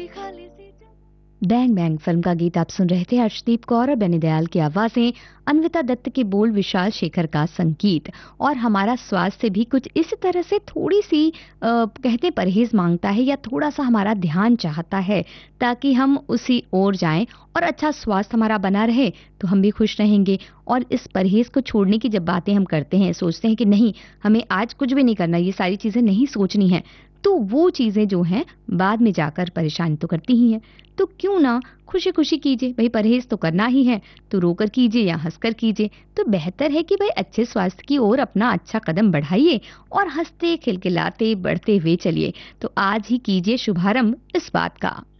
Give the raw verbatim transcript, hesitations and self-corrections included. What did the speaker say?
Bang bang film का गीत आप सुन रहे थे। अर्शदीप कौर और बनी दयाल की आवाजें, अन्विता दत्त के बोल, विशाल शेखर का संगीत। और हमारा स्वास्थ्य भी कुछ इस तरह से थोड़ी सी आ, कहते परहेज मांगता है या थोड़ा सा हमारा ध्यान चाहता है ताकि हम उसी ओर जाएं और अच्छा स्वास्थ्य हमारा बना रहे तो हम भी खुश रहेंगे। और इस परहेज को छोड़ने की जब बातें हम करते हैं, सोचते हैं कि नहीं हमें आज कुछ भी नहीं करना, ये सारी चीजें नहीं सोचनी है, तो वो चीजें जो हैं बाद में जाकर परेशानी तो करती ही हैं। तो क्यों ना खुशी खुशी कीजिए, भाई परहेज तो करना ही है तो रोकर कीजिए या हंसकर कीजिए। तो बेहतर है कि भाई अच्छे स्वास्थ्य की ओर अपना अच्छा कदम बढ़ाइए और हंसते खिलखिलाते बढ़ते हुए चलिए। तो आज ही कीजिए शुभारंभ इस बात का।